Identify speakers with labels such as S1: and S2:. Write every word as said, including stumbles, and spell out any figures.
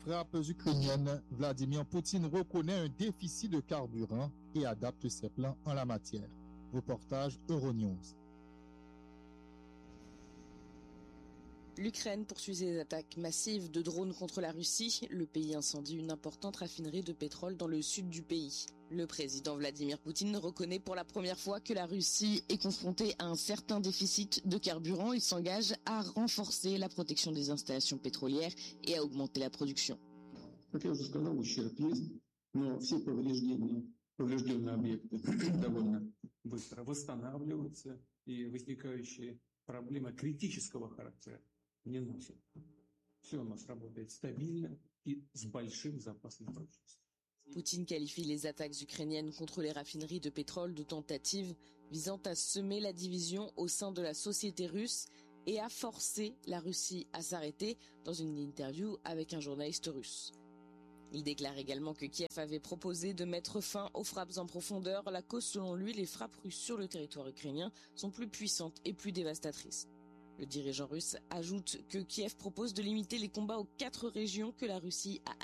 S1: frappes ukrainiennes, Vladimir Poutine reconnaît un déficit de carburant et adapte ses plans en la matière. Reportage Euronews.
S2: L'Ukraine poursuit ses attaques massives de drones contre la Russie. Le pays incendie une importante raffinerie de pétrole dans le sud du pays. Le président Vladimir Poutine reconnaît pour la première fois que la Russie est confrontée à un certain déficit de carburant. Il s'engage à renforcer la protection des installations pétrolières et à augmenter la production.
S3: Как я уже сказал, ущерб есть, но все повреждения, поврежденные объекты довольно быстро восстанавливаются, и возникающие проблемы критического характера не носят. Все у нас работает стабильно и с большим запасом прочности.
S2: Poutine qualifie les attaques ukrainiennes contre les raffineries de pétrole de tentatives visant à semer la division au sein de la société russe et à forcer la Russie à s'arrêter dans une interview avec un journaliste russe. Il déclare également que Kiev avait proposé de mettre fin aux frappes en profondeur. La cause, selon lui, les frappes russes sur le territoire ukrainien sont plus puissantes et plus dévastatrices. Le dirigeant russe ajoute que Kiev propose de limiter les combats aux quatre régions que la Russie a